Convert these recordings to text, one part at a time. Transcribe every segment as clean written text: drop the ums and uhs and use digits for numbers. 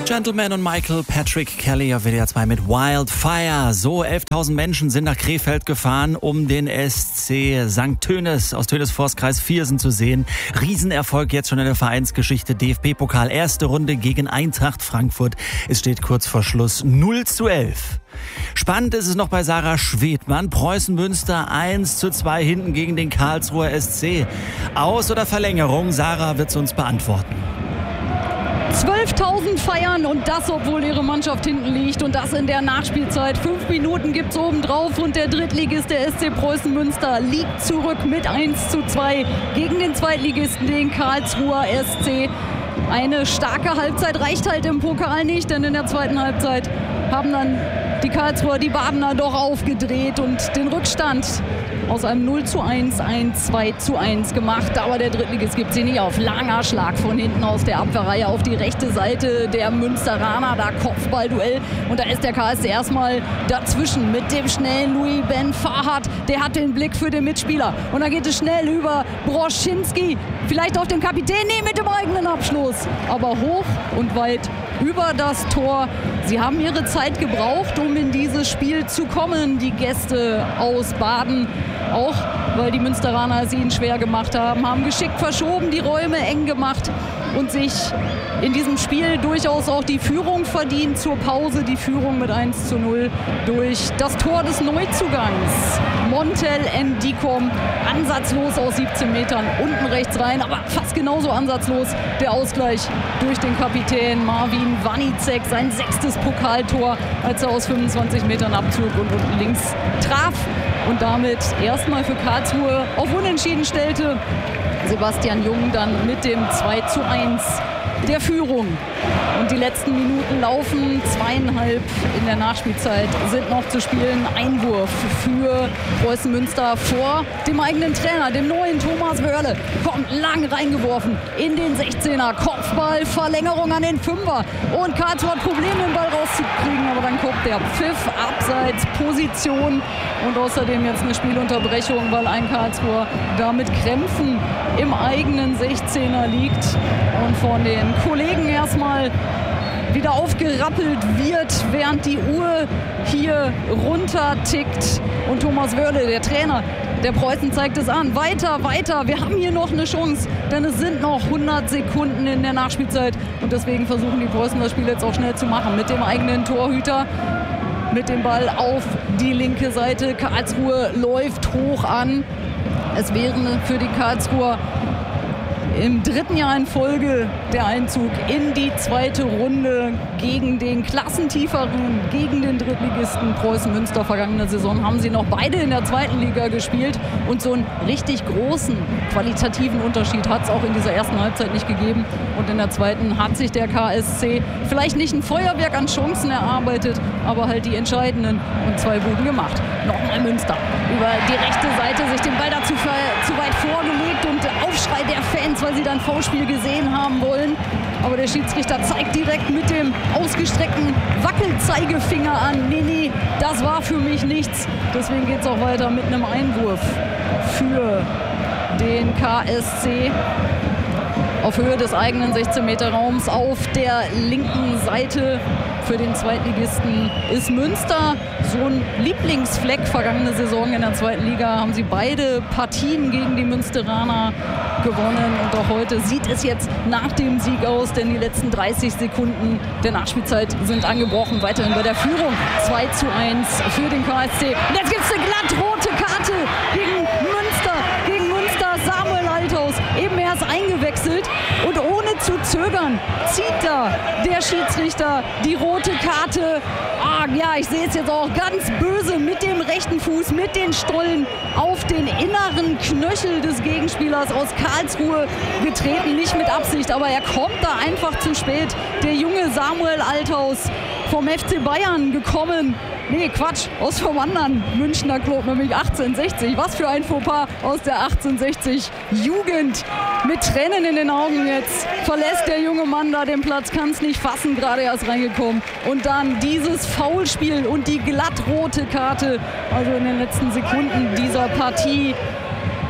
Gentleman und Michael Patrick Kelly auf WDR 2 mit Wildfire. So, 11.000 Menschen sind nach Krefeld gefahren, um den SC St. Tönis aus Tönis-Forst-Kreis Viersen zu sehen. Riesenerfolg jetzt schon in der Vereinsgeschichte. DFB-Pokal, erste Runde gegen Eintracht Frankfurt. Es steht kurz vor Schluss 0:11. Spannend ist es noch bei Sarah Schwedmann. Preußen Münster 1:2 hinten gegen den Karlsruher SC. Aus- oder Verlängerung? Sarah wird es uns beantworten. 12.000 feiern und das, obwohl ihre Mannschaft hinten liegt und das in der Nachspielzeit. 5 Minuten gibt's obendrauf und der Drittligist, der SC Preußen Münster, liegt zurück mit 1:2 gegen den Zweitligisten, den Karlsruher SC. Eine starke Halbzeit reicht halt im Pokal nicht, denn in der zweiten Halbzeit haben dann die Karlsruher, die Badener doch aufgedreht und den Rückstand aus einem 0:1 ein 2:1 gemacht. Aber der Drittligist gibt sie nicht auf. Langer Schlag von hinten aus der Abwehrreihe auf die rechte Seite der Münsteraner. Da Kopfballduell. Und da ist der KSC erstmal dazwischen mit dem schnellen Louis Ben Farhat. Der hat den Blick für den Mitspieler. Und dann geht es schnell über Broschinski. Vielleicht auf den Kapitän. Nee, mit dem eigenen Abschluss. Aber hoch und weit über das Tor. Sie haben ihre Zeit gebraucht, um in dieses Spiel zu kommen, die Gäste aus Baden. Auch weil die Münsteraner es ihnen schwer gemacht haben geschickt verschoben, die Räume eng gemacht und sich in diesem Spiel durchaus auch die Führung verdient. Zur Pause die Führung mit 1:0 durch das Tor des Neuzugangs. Montel Ndikom, ansatzlos aus 17 Metern, unten rechts rein, aber fast genauso ansatzlos der Ausgleich durch den Kapitän Marvin Wanicek, sein 6. Pokaltor, als er aus 25 Metern abzog und unten links traf und damit erstmal für Karlsruhe auf Unentschieden stellte. Sebastian Jung dann mit dem 2:1 der Führung. Und die letzten Minuten laufen, 2,5 in der Nachspielzeit sind noch zu spielen. Einwurf für Preußen Münster vor dem eigenen Trainer, dem neuen Thomas Wörle. Kommt lang reingeworfen in den 16er. Kopfball, Verlängerung an den 5er. Und Karlsruhe hat Probleme, den Ball rauszukriegen. Aber dann kommt der Pfiff, abseits, Position. Und außerdem jetzt eine Spielunterbrechung, weil ein Karlsruher da mit Krämpfen im eigenen 16er liegt. Und von den Kollegen erstmal wieder aufgerappelt wird, während die Uhr hier runter tickt. Und Thomas Wörle, der Trainer der Preußen, zeigt es an. Weiter, weiter. Wir haben hier noch eine Chance, denn es sind noch 100 Sekunden in der Nachspielzeit. Und deswegen versuchen die Preußen das Spiel jetzt auch schnell zu machen. Mit dem eigenen Torhüter, mit dem Ball auf die linke Seite. Karlsruhe läuft hoch an. Es wäre für die Karlsruher im 3. Jahr in Folge der Einzug in die 2. Runde gegen den Klassentieferen, gegen den Drittligisten Preußen Münster. Vergangene Saison haben sie noch beide in der 2. Liga gespielt und so einen richtig großen qualitativen Unterschied hat es auch in dieser ersten Halbzeit nicht gegeben. Und in der 2. hat sich der KSC vielleicht nicht ein Feuerwerk an Chancen erarbeitet, aber halt die entscheidenden und 2 Buden gemacht. Nochmal Münster über die rechte Seite sich den Ball dazu zu weit vorgelegt und Aufschrei der Fans, weil sie dann Foulspiel gesehen haben wollen. Aber der Schiedsrichter zeigt direkt mit dem ausgestreckten Wackelzeigefinger an. Nee, das war für mich nichts. Deswegen geht es auch weiter mit einem Einwurf für den KSC. Auf Höhe des eigenen 16-Meter-Raums auf der linken Seite für den Zweitligisten ist Münster. So ein Lieblingsfleck vergangene Saison in der 2. Liga haben sie beide Partien gegen die Münsteraner gewonnen. Und auch heute sieht es jetzt nach dem Sieg aus, denn die letzten 30 Sekunden der Nachspielzeit sind angebrochen. Weiterhin bei der Führung 2:1 für den KSC. Und jetzt gibt es eine glattrote Karte gegen Münster, Samuel Althaus, eben erst eingewechselt und ohne zu zögern zieht da der Schiedsrichter die rote Karte. Ja, ich sehe es jetzt auch ganz böse mit dem rechten Fuß, mit den Stollen auf den inneren Knöchel des Gegenspielers aus Karlsruhe getreten. Nicht mit Absicht, aber er kommt da einfach zu spät. Der junge Samuel Althaus vom FC Bayern gekommen. Nee, Quatsch, aus vom anderen Münchner Club, nämlich 1860. Was für ein Fauxpas aus der 1860 Jugend. Mit Tränen in den Augen jetzt verlässt der junge Mann da den Platz, kann es nicht fassen, gerade erst reingekommen. Und dann dieses Foulspiel und die glattrote Karte, also in den letzten Sekunden dieser Partie.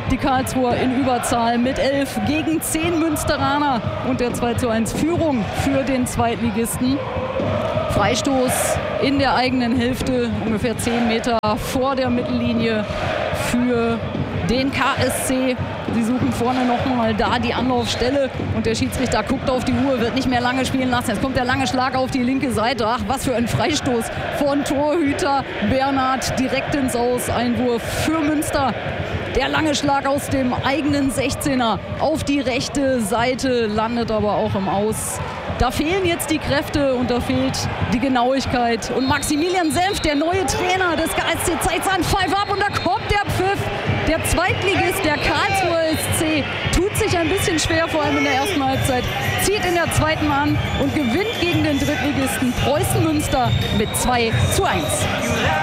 die Karlsruher in Überzahl mit 11 gegen 10 Münsteraner und der 2:1 Führung für den Zweitligisten. Freistoß in der eigenen Hälfte, ungefähr 10 Meter vor der Mittellinie für den KSC. Sie suchen vorne nochmal da die Anlaufstelle und der Schiedsrichter guckt auf die Uhr, wird nicht mehr lange spielen lassen. Jetzt kommt der lange Schlag auf die linke Seite. Ach, was für ein Freistoß von Torhüter Bernhard direkt ins Aus. Einwurf für Münster. Der lange Schlag aus dem eigenen 16er auf die rechte Seite, landet aber auch im Aus. Da fehlen jetzt die Kräfte und da fehlt die Genauigkeit. Und Maximilian Senft, der neue Trainer des KSC, zeigt seinen Pfeif ab und da kommt der Pfiff. Der Zweitligist, der Karlsruher SC, tut sich ein bisschen schwer, vor allem in der ersten Halbzeit, zieht in der zweiten an und gewinnt gegen den Drittligisten Preußen Münster mit 2:1.